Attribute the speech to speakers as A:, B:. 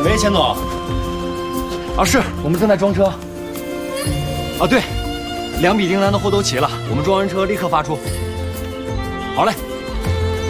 A: 喂，钱总。啊，是我们正在装车。啊，对，2笔订单的货都齐了，我们装完车立刻发出。好嘞。